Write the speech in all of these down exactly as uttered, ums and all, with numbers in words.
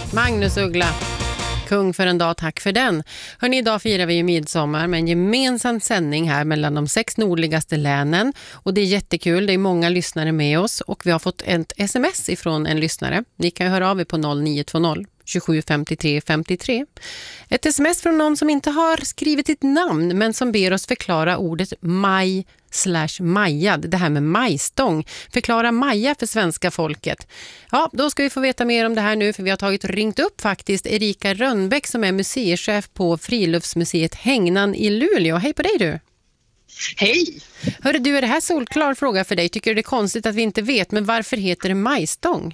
Magnus Uggla. Kung för en dag, tack för den. Hörrni, idag firar vi ju midsommar med en gemensam sändning här mellan de sex nordligaste länen. Och det är jättekul, det är många lyssnare med oss. Och vi har fått ett sms ifrån en lyssnare. Ni kan ju höra av er på noll nio två noll tjugosju femtiotre femtiotre. Ett sms från någon som inte har skrivit sitt namn men som ber oss förklara ordet maj slash majad, det här med majstång. Förklara maja för svenska folket. Ja, då ska vi få veta mer om det här nu, för vi har tagit och ringt upp faktiskt Erika Rönnbäck som är museichef på Friluftsmuseet Hängnan i Luleå. Hej på dig du! Hej! Hörru du, är det här solklar fråga för dig? Tycker du det är konstigt att vi inte vet, men varför heter det majstång?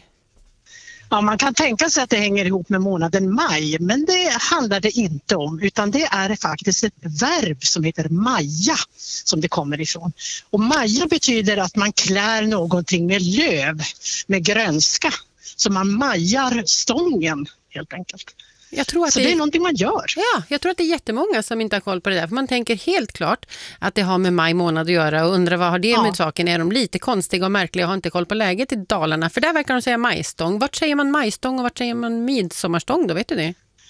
Ja, man kan tänka sig att det hänger ihop med månaden maj, men det handlar det inte om, utan det är faktiskt ett verb som heter maja som det kommer ifrån. Och maja betyder att man klär någonting med löv, med grönska, så man majar stången helt enkelt. Jag tror att så det är... det är någonting man gör. Ja, jag tror att det är jättemånga som inte har koll på det där. För man tänker helt klart att det har med maj månad att göra och undrar vad har det ja. med saken. Är de lite konstiga och märkliga och har inte koll på läget i Dalarna? För där verkar de säga majstång. Vart säger man majstång och vart säger man midsommarstång då? Vet du det?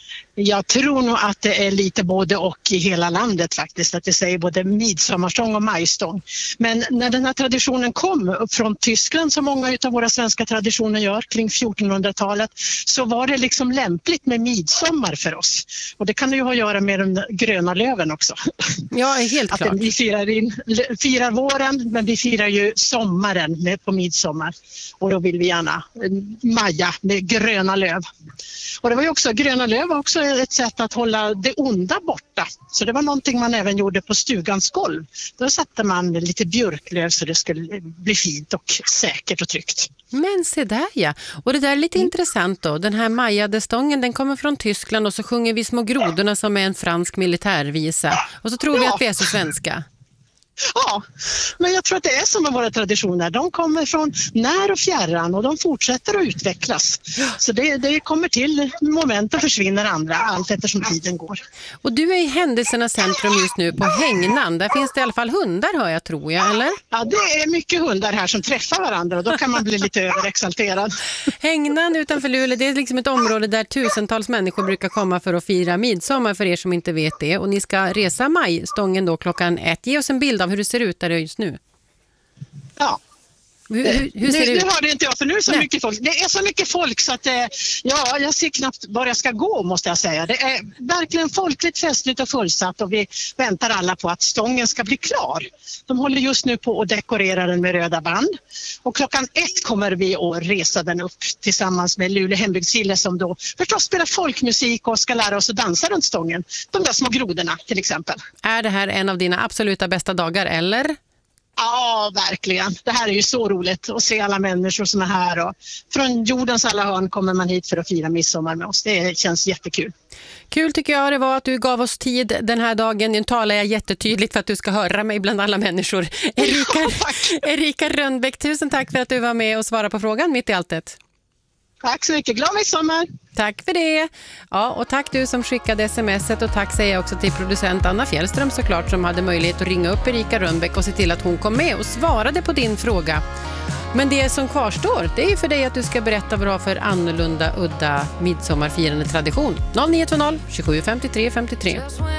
Jag tror nog att det är lite både och i hela landet faktiskt, att det säger både midsommarstång och majstång. Men när den här traditionen kom upp från Tyskland, som många av våra svenska traditioner gör, kring fjortonhundratalet, så var det liksom lämpligt med midsommar för oss. Och det kan ju ha att göra med de gröna löven också. Ja, helt att klart. Vi firar, in, firar våren, men vi firar ju sommaren med, på midsommar. Och då vill vi gärna maja med gröna löv. Och det var ju också, gröna löv var också ett sätt att hålla det onda borta. Så det var någonting man även gjorde på stugans golv. Då satte man lite björklöv så det skulle bli fint och säkert och tryggt. Men se där ja. Och det där är lite mm. intressant då. Den här majade stången, den kommer från Tyskland och så sjunger vi Små grodorna som är en fransk militärvisa. Och så tror vi ja. att vi är så svenska. Ja, men jag tror att det är som med våra traditioner. De kommer från när och fjärran och de fortsätter att utvecklas. Så det, det kommer till moment och försvinner andra allt eftersom tiden går. Och du är i händelsernas centrum just nu på Hängnan. Där finns det i alla fall hundar, hör jag, tror jag, eller? Ja, det är mycket hundar här som träffar varandra och då kan man bli lite överexalterad. Hängnan utanför Luleå, det är liksom ett område där tusentals människor brukar komma för att fira midsommar, för er som inte vet det. Och ni ska resa majstången då klockan ett. Ge oss en bild av hur det ser ut där just nu. Ja. Hur, hur, hur ser nu, det ut? Nu hörde inte jag, för nu är så Nej. mycket folk. Det är så mycket folk så att ja, jag ser knappt var jag ska gå, måste jag säga. Det är verkligen folkligt, festligt och fullsatt och vi väntar alla på att stången ska bli klar. De håller just nu på att dekorera den med röda band. Och klockan ett kommer vi att resa den upp tillsammans med Luleå hembygdsgille som då förstås spelar folkmusik och ska lära oss att dansa runt stången. De där små grodorna till exempel. Är det här en av dina absoluta bästa dagar, eller? Ja, verkligen. Det här är ju så roligt att se alla människor som är här. Och från jordens alla hörn kommer man hit för att fira midsommar med oss. Det känns jättekul. Kul tycker jag det var att du gav oss tid den här dagen. Nu talar jag jättetydligt för att du ska höra mig bland alla människor. Erika, ja, Erika Rönnbäck, tusen tack för att du var med och svarade på frågan mitt i alltet. Tack så mycket. Glad midsommar! Tack för det. Ja, och tack du som skickade smset och tack säger jag också till producent Anna Fjällström såklart som hade möjlighet att ringa upp Erika Rönnbäck och se till att hon kom med och svarade på din fråga. Men det som kvarstår, det är för dig att du ska berätta vad du har för annorlunda, udda midsommarfirande tradition. noll nio två noll tjugosju femtiotre femtiotre.